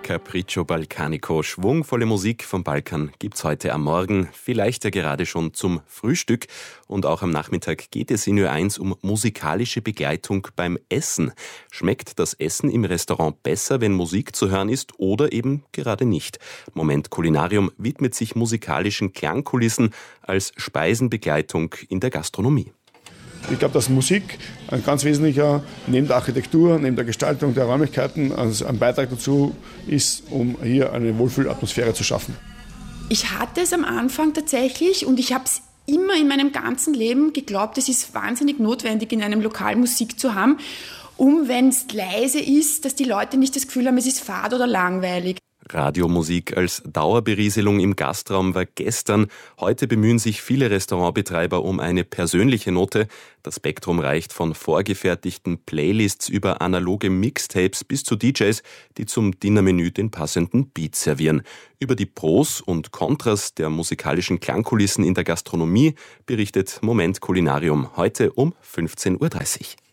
Capriccio Balcanico, schwungvolle Musik vom Balkan gibt's heute am Morgen, vielleicht ja gerade schon zum Frühstück. Und auch am Nachmittag geht es in Ö1 um musikalische Begleitung beim Essen. Schmeckt das Essen im Restaurant besser, wenn Musik zu hören ist oder eben gerade nicht? Moment Kulinarium widmet sich musikalischen Klangkulissen als Speisenbegleitung in der Gastronomie. Ich glaube, dass Musik ein ganz wesentlicher, neben der Architektur, neben der Gestaltung der Räumlichkeiten, also ein Beitrag dazu ist, um hier eine Wohlfühlatmosphäre zu schaffen. Ich hatte es am Anfang tatsächlich und ich habe es immer in meinem ganzen Leben geglaubt, es ist wahnsinnig notwendig, in einem Lokal Musik zu haben, wenn es leise ist, dass die Leute nicht das Gefühl haben, es ist fad oder langweilig. Radiomusik als Dauerberieselung im Gastraum war gestern. Heute bemühen sich viele Restaurantbetreiber um eine persönliche Note. Das Spektrum reicht von vorgefertigten Playlists über analoge Mixtapes bis zu DJs, die zum Dinnermenü den passenden Beat servieren. Über die Pros und Kontras der musikalischen Klangkulissen in der Gastronomie berichtet Moment Kulinarium heute um 15.30 Uhr.